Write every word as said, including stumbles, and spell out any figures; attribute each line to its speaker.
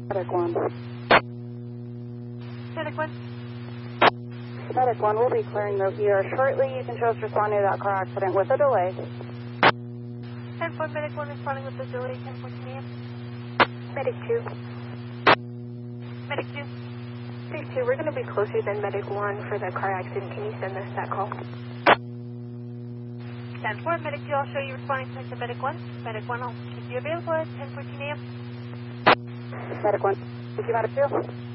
Speaker 1: Medic one.
Speaker 2: Medic one.
Speaker 1: Medic one, we'll be clearing the V R shortly. You can show us responding to that car accident with a delay.
Speaker 2: ten four, Medic one responding with a delay, ten fourteen a m
Speaker 1: Medic two.
Speaker 2: Medic two.
Speaker 1: Medic two, we're going to be closer than Medic one for the car accident. Can you send us that call?
Speaker 2: ten four, Medic two, I'll show you responding to Medic one. Medic one, I'll keep you available at ten fourteen a m
Speaker 1: Medic one. Thank you, Medic two.